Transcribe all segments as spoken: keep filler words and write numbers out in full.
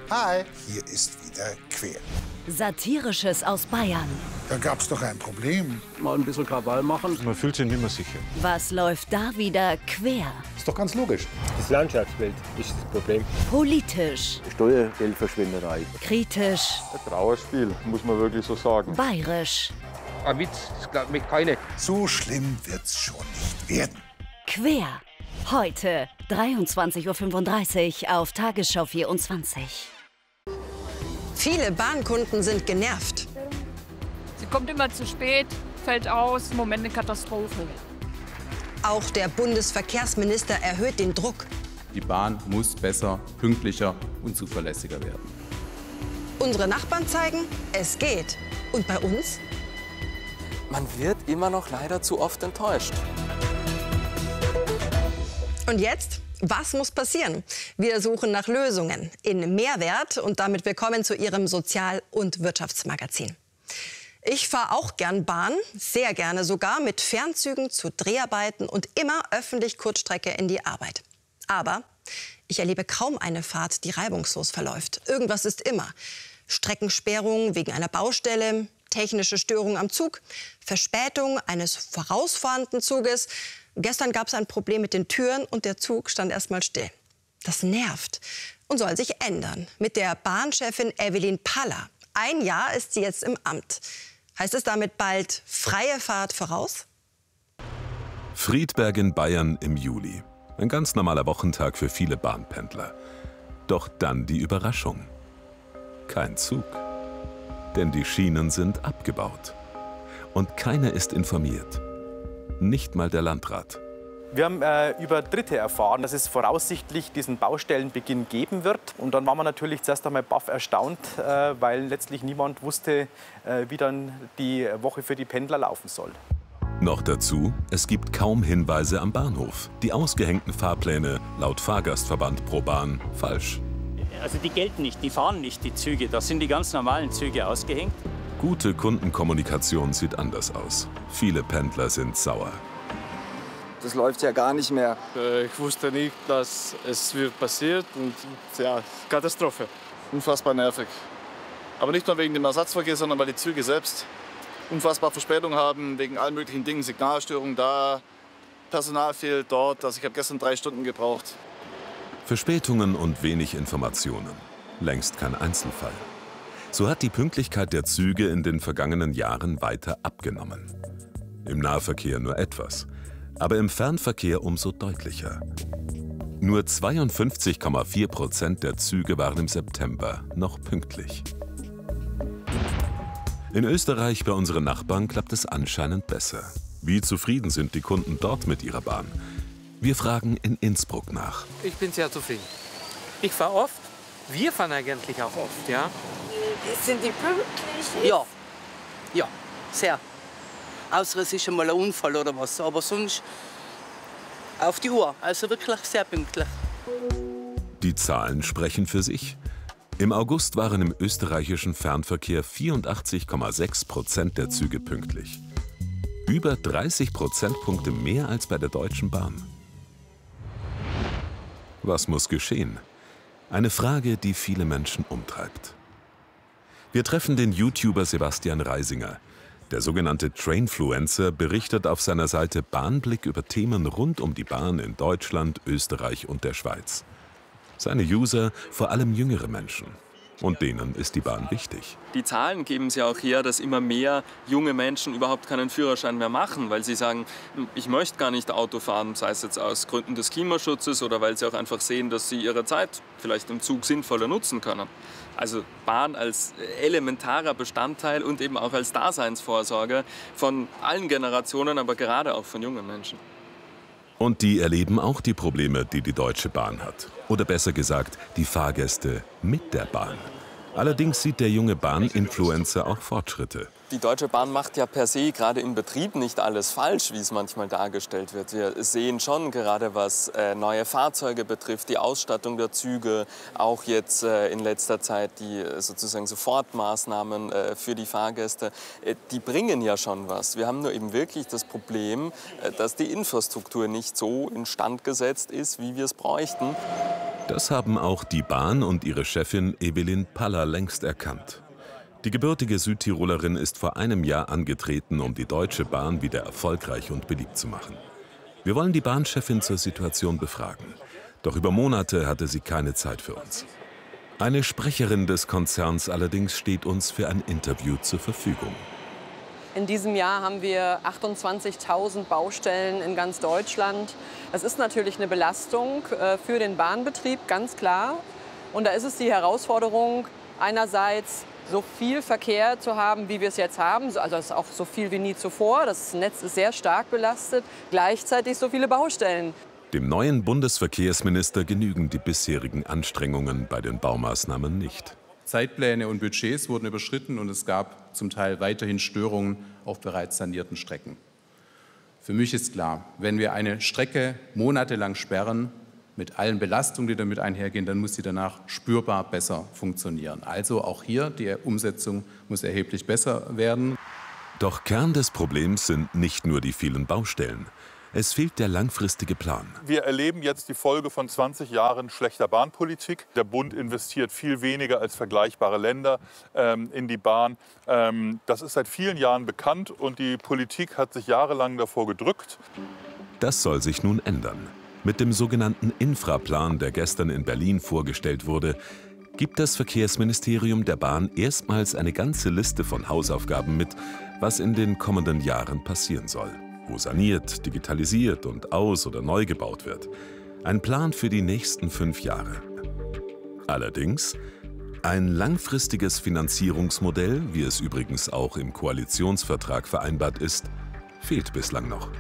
Hi, hier ist wieder Quer. Satirisches aus Bayern. Da gab's doch ein Problem. Mal ein bisschen Krawall machen. Man fühlt sich nicht mehr sicher. Was läuft da wieder quer? Ist doch ganz logisch. Das Landschaftsbild ist das Problem. Politisch. Steuergeldverschwinderei. Kritisch. Ein Trauerspiel, muss man wirklich so sagen. Bayerisch. Ein Witz, das glaubt mich keine. So schlimm wird's schon nicht werden. Quer. Heute, dreiundzwanzig Uhr fünfunddreißig auf Tagesschau vierundzwanzig. Viele Bahnkunden sind genervt. Sie kommt immer zu spät, fällt aus, im Moment eine Katastrophe. Auch der Bundesverkehrsminister erhöht den Druck. Die Bahn muss besser, pünktlicher und zuverlässiger werden. Unsere Nachbarn zeigen, es geht. Und bei uns? Man wird immer noch leider zu oft enttäuscht. Und jetzt? Was muss passieren? Wir suchen nach Lösungen in Mehrwert und damit willkommen zu Ihrem Sozial- und Wirtschaftsmagazin. Ich fahre auch gern Bahn, sehr gerne sogar mit Fernzügen zu Dreharbeiten und immer öffentlich Kurzstrecke in die Arbeit. Aber ich erlebe kaum eine Fahrt, die reibungslos verläuft. Irgendwas ist immer. Streckensperrung wegen einer Baustelle, technische Störung am Zug, Verspätung eines vorausfahrenden Zuges. Gestern gab es ein Problem mit den Türen und der Zug stand erst mal still. Das nervt und soll sich ändern. Mit der Bahnchefin Evelyn Paller. Ein Jahr ist sie jetzt im Amt. Heißt es damit bald freie Fahrt voraus? Friedberg in Bayern im Juli. Ein ganz normaler Wochentag für viele Bahnpendler. Doch dann die Überraschung. Kein Zug. Denn die Schienen sind abgebaut. Und keiner ist informiert. Nicht mal der Landrat. Wir haben äh, über Dritte erfahren, dass es voraussichtlich diesen Baustellenbeginn geben wird. Und dann waren wir natürlich zuerst einmal baff erstaunt, äh, weil letztlich niemand wusste, äh, wie dann die Woche für die Pendler laufen soll. Noch dazu, es gibt kaum Hinweise am Bahnhof. Die ausgehängten Fahrpläne, laut Fahrgastverband ProBahn, falsch. Also die gelten nicht, die fahren nicht, die Züge. Da sind die ganz normalen Züge ausgehängt. Gute Kundenkommunikation sieht anders aus. Viele Pendler sind sauer. Das läuft ja gar nicht mehr. Ich wusste nicht, dass es wird passiert und ja, Katastrophe. Unfassbar nervig. Aber nicht nur wegen dem Ersatzverkehr, sondern weil die Züge selbst unfassbar Verspätung haben, wegen allen möglichen Dingen, Signalstörungen da, Personal fehlt dort. Also ich habe gestern drei Stunden gebraucht. Verspätungen und wenig Informationen. Längst kein Einzelfall. So hat die Pünktlichkeit der Züge in den vergangenen Jahren weiter abgenommen. Im Nahverkehr nur etwas, aber im Fernverkehr umso deutlicher. Nur zweiundfünfzig Komma vier Prozent der Züge waren im September noch pünktlich. In Österreich bei unseren Nachbarn klappt es anscheinend besser. Wie zufrieden sind die Kunden dort mit ihrer Bahn? Wir fragen in Innsbruck nach. Ich bin sehr zufrieden. Ich fahre oft. Wir fahren eigentlich auch oft, ja. Sind die pünktlich? Ja, ja, sehr. Außer es ist einmal ein Unfall oder was, aber sonst auf die Uhr. Also wirklich sehr pünktlich. Die Zahlen sprechen für sich. Im August waren im österreichischen Fernverkehr vierundachtzig Komma sechs Prozent der Züge pünktlich. Über dreißig Prozentpunkte mehr als bei der Deutschen Bahn. Was muss geschehen? Eine Frage, die viele Menschen umtreibt. Wir treffen den YouTuber Sebastian Reisinger. Der sogenannte Trainfluencer berichtet auf seiner Seite Bahnblick über Themen rund um die Bahn in Deutschland, Österreich und der Schweiz. Seine User vor allem jüngere Menschen. Und denen ist die Bahn wichtig. Die Zahlen geben es ja auch her, dass immer mehr junge Menschen überhaupt keinen Führerschein mehr machen, weil sie sagen, ich möchte gar nicht Auto fahren, sei es jetzt aus Gründen des Klimaschutzes oder weil sie auch einfach sehen, dass sie ihre Zeit vielleicht im Zug sinnvoller nutzen können. Also Bahn als elementarer Bestandteil und eben auch als Daseinsvorsorge von allen Generationen, aber gerade auch von jungen Menschen. Und die erleben auch die Probleme, die die Deutsche Bahn hat. Oder besser gesagt, die Fahrgäste mit der Bahn. Allerdings sieht der junge Bahn-Influencer auch Fortschritte. Die Deutsche Bahn macht ja per se gerade im Betrieb nicht alles falsch, wie es manchmal dargestellt wird. Wir sehen schon, gerade was äh, neue Fahrzeuge betrifft, die Ausstattung der Züge, auch jetzt äh, in letzter Zeit die äh, sozusagen Sofortmaßnahmen äh, für die Fahrgäste, äh, die bringen ja schon was. Wir haben nur eben wirklich das Problem, äh, dass die Infrastruktur nicht so instand gesetzt ist, wie wir es bräuchten. Das haben auch die Bahn und ihre Chefin Evelyn Paller längst erkannt. Die gebürtige Südtirolerin ist vor einem Jahr angetreten, um die Deutsche Bahn wieder erfolgreich und beliebt zu machen. Wir wollen die Bahnchefin zur Situation befragen. Doch über Monate hatte sie keine Zeit für uns. Eine Sprecherin des Konzerns allerdings steht uns für ein Interview zur Verfügung. In diesem Jahr haben wir achtundzwanzigtausend Baustellen in ganz Deutschland. Das ist natürlich eine Belastung für den Bahnbetrieb, ganz klar. Und da ist es die Herausforderung, einerseits so viel Verkehr zu haben, wie wir es jetzt haben, also es ist auch so viel wie nie zuvor. Das Netz ist sehr stark belastet, gleichzeitig so viele Baustellen. Dem neuen Bundesverkehrsminister genügen die bisherigen Anstrengungen bei den Baumaßnahmen nicht. Zeitpläne und Budgets wurden überschritten und es gab zum Teil weiterhin Störungen auf bereits sanierten Strecken. Für mich ist klar, wenn wir eine Strecke monatelang sperren, mit allen Belastungen, die damit einhergehen, dann muss sie danach spürbar besser funktionieren. Also auch hier, die Umsetzung muss erheblich besser werden. Doch Kern des Problems sind nicht nur die vielen Baustellen. Es fehlt der langfristige Plan. Wir erleben jetzt die Folge von zwanzig Jahren schlechter Bahnpolitik. Der Bund investiert viel weniger als vergleichbare Länder ähm, in die Bahn. Ähm, das ist seit vielen Jahren bekannt und die Politik hat sich jahrelang davor gedrückt. Das soll sich nun ändern. Mit dem sogenannten Infraplan, der gestern in Berlin vorgestellt wurde, gibt das Verkehrsministerium der Bahn erstmals eine ganze Liste von Hausaufgaben mit, was in den kommenden Jahren passieren soll. Wo saniert, digitalisiert und aus- oder neu gebaut wird. Ein Plan für die nächsten fünf Jahre. Allerdings, ein langfristiges Finanzierungsmodell, wie es übrigens auch im Koalitionsvertrag vereinbart ist, fehlt bislang noch.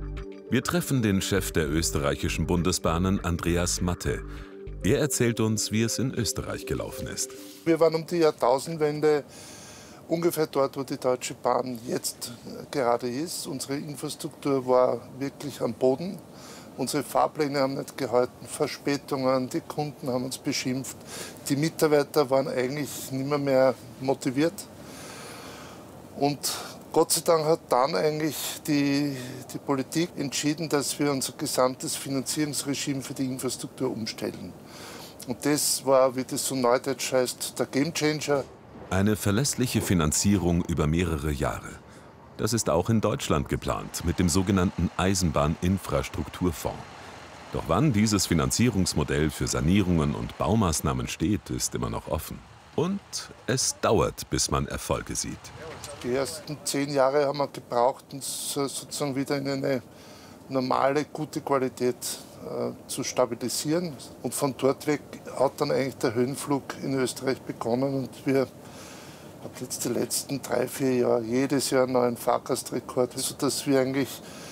Wir treffen den Chef der österreichischen Bundesbahnen, Andreas Matte. Er erzählt uns, wie es in Österreich gelaufen ist. Wir waren um die Jahrtausendwende ungefähr dort, wo die Deutsche Bahn jetzt gerade ist. Unsere Infrastruktur war wirklich am Boden. Unsere Fahrpläne haben nicht gehalten, Verspätungen, die Kunden haben uns beschimpft. Die Mitarbeiter waren eigentlich nicht mehr, mehr motiviert. Und Gott sei Dank hat dann eigentlich die, die Politik entschieden, dass wir unser gesamtes Finanzierungsregime für die Infrastruktur umstellen. Und das war, wie das so neudeutsch heißt, der Gamechanger. Eine verlässliche Finanzierung über mehrere Jahre. Das ist auch in Deutschland geplant, mit dem sogenannten Eisenbahninfrastrukturfonds. Doch wann dieses Finanzierungsmodell für Sanierungen und Baumaßnahmen steht, ist immer noch offen. Und es dauert, bis man Erfolge sieht. Die ersten zehn Jahre haben wir gebraucht, uns sozusagen wieder in eine normale, gute Qualität äh, zu stabilisieren. Und von dort weg hat dann eigentlich der Höhenflug in Österreich begonnen. Und wir haben jetzt die letzten drei, vier Jahre jedes Jahr einen neuen Fahrgastrekord, sodass wir eigentlich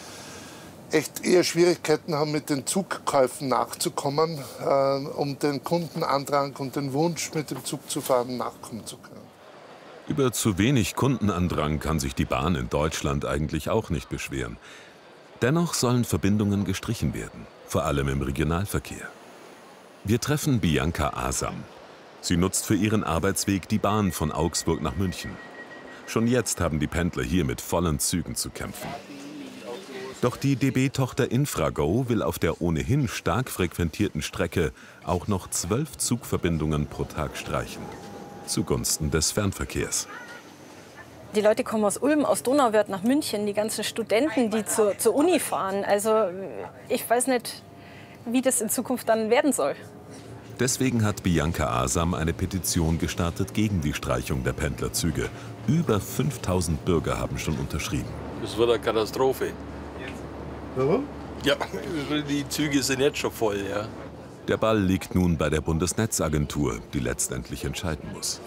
echt eher Schwierigkeiten haben, mit den Zugkäufen nachzukommen, äh, um den Kundenandrang und den Wunsch, mit dem Zug zu fahren, nachkommen zu können. Über zu wenig Kundenandrang kann sich die Bahn in Deutschland eigentlich auch nicht beschweren. Dennoch sollen Verbindungen gestrichen werden, vor allem im Regionalverkehr. Wir treffen Bianca Asam. Sie nutzt für ihren Arbeitsweg die Bahn von Augsburg nach München. Schon jetzt haben die Pendler hier mit vollen Zügen zu kämpfen. Doch die D B-Tochter Infrago will auf der ohnehin stark frequentierten Strecke auch noch zwölf Zugverbindungen pro Tag streichen. Zugunsten des Fernverkehrs. Die Leute kommen aus Ulm, aus Donauwörth nach München, die ganzen Studenten, die zur, zur Uni fahren. Also ich weiß nicht, wie das in Zukunft dann werden soll. Deswegen hat Bianca Asam eine Petition gestartet gegen die Streichung der Pendlerzüge. Über fünftausend Bürger haben schon unterschrieben. Das wird eine Katastrophe. Warum? Ja, die Züge sind jetzt schon voll, ja. Der Ball liegt nun bei der Bundesnetzagentur, die letztendlich entscheiden muss.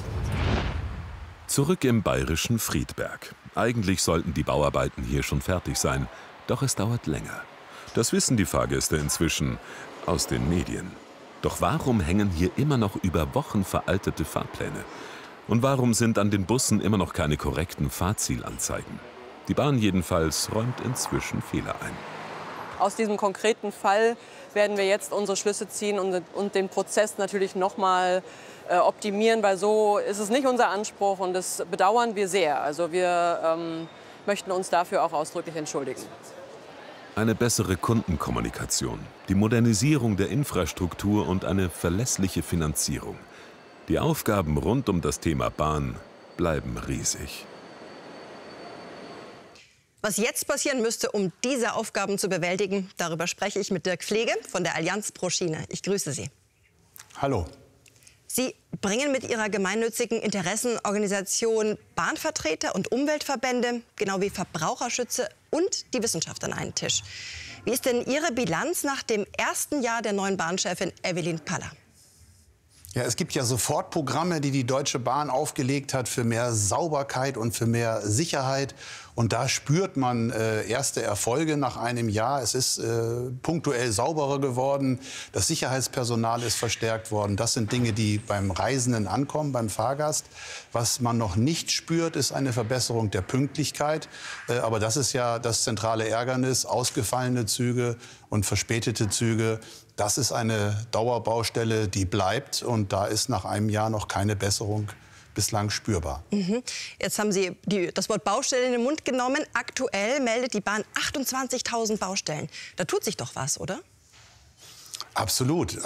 Zurück im bayerischen Friedberg. Eigentlich sollten die Bauarbeiten hier schon fertig sein, doch es dauert länger. Das wissen die Fahrgäste inzwischen aus den Medien. Doch warum hängen hier immer noch über Wochen veraltete Fahrpläne? Und warum sind an den Bussen immer noch keine korrekten Fahrzielanzeigen? Die Bahn jedenfalls räumt inzwischen Fehler ein. Aus diesem konkreten Fall werden wir jetzt unsere Schlüsse ziehen und, und den Prozess natürlich noch mal äh, optimieren, weil so ist es nicht unser Anspruch und das bedauern wir sehr. Also wir ähm, möchten uns dafür auch ausdrücklich entschuldigen. Eine bessere Kundenkommunikation, die Modernisierung der Infrastruktur und eine verlässliche Finanzierung. Die Aufgaben rund um das Thema Bahn bleiben riesig. Was jetzt passieren müsste, um diese Aufgaben zu bewältigen, darüber spreche ich mit Dirk Pflege von der Allianz pro Schiene. Ich grüße Sie. Hallo. Sie bringen mit Ihrer gemeinnützigen Interessenorganisation Bahnvertreter und Umweltverbände, genau wie Verbraucherschützer und die Wissenschaft an einen Tisch. Wie ist denn Ihre Bilanz nach dem ersten Jahr der neuen Bahnchefin Evelyn Paller? Ja, es gibt ja Sofortprogramme, die die Deutsche Bahn aufgelegt hat für mehr Sauberkeit und für mehr Sicherheit. Und da spürt man äh, erste Erfolge nach einem Jahr. Es ist äh, punktuell sauberer geworden. Das Sicherheitspersonal ist verstärkt worden. Das sind Dinge, die beim Reisenden ankommen, beim Fahrgast. Was man noch nicht spürt, ist eine Verbesserung der Pünktlichkeit. Äh, aber das ist ja das zentrale Ärgernis. Ausgefallene Züge und verspätete Züge. Das ist eine Dauerbaustelle, die bleibt. Und da ist nach einem Jahr noch keine Besserung bislang spürbar. Mhm. Jetzt haben Sie die, das Wort Baustelle in den Mund genommen. Aktuell meldet die Bahn achtundzwanzigtausend Baustellen. Da tut sich doch was, oder? Absolut.